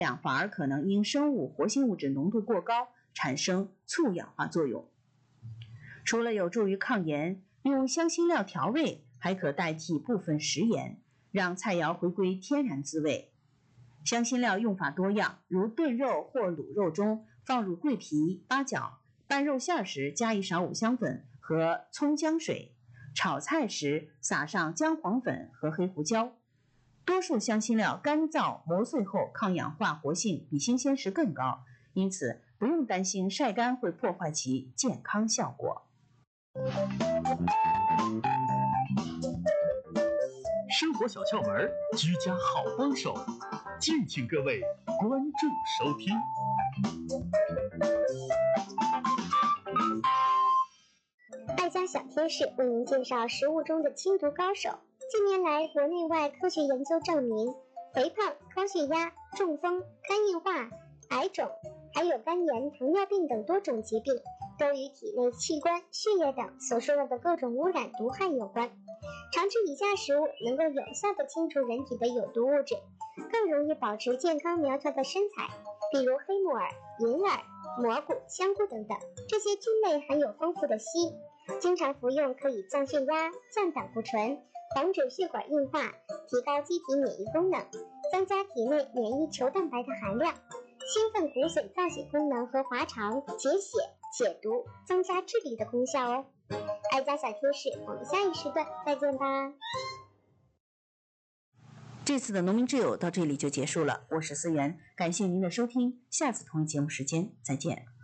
量反而可能因生物活性物质浓度过高产生促氧化作用。除了有助于抗炎，用香辛料调味还可代替部分食盐，让菜肴回归天然滋味。香辛料用法多样，如炖肉或卤肉中放入桂皮、八角，拌肉馅时加一勺五香粉和葱姜水，炒菜时撒上姜黄粉和黑胡椒。多数香辛料干燥磨碎后抗氧化活性比新鲜时更高，因此不用担心晒干会破坏其健康效果。 生活小窍门，居家好帮手，敬请各位关注收听。 爱家小贴士为您介绍食物中的清毒高手。近年来，国内外科学研究证明，肥胖、高血压、中风、肝硬化、癌肿，还有肝炎、糖尿病等多种疾病，都与体内器官、血液等所受到的各种污染毒害有关。常吃以下食物能够有效地清除人体的有毒物质，更容易保持健康苗条的身材，比如黑木耳、银耳、蘑菇、香菇等等。这些菌类含有丰富的硒，经常服用可以降血压、降胆固醇，防止血管硬化，提高机体免疫功能，增加体内免疫球蛋白的含量，兴奋骨髓造血功能和滑肠，解血解毒，增加智力的功效哦。爱家小贴士，我们下一时段再见吧。 这次的农民挚友到这里就结束了，我是思源，感谢您的收听，下次同一节目时间再见。